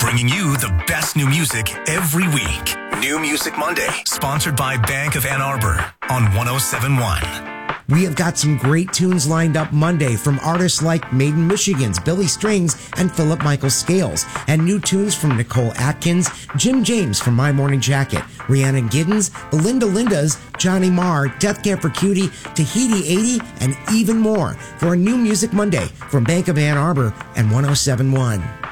bringing you the best new music every week. New Music Monday, sponsored by Bank of Ann Arbor on 107.1. We have got some great tunes lined up Monday from artists like Maiden Michigan's Billy Strings and Philip Michael Scales, and new tunes from Nicole Atkins, Jim James from My Morning Jacket, Rhiannon Giddens, the Linda Lindas, Johnny Marr, Death Camp for Cutie, Tahiti 80, and even more for a New Music Monday from Bank of Ann Arbor and 107.1.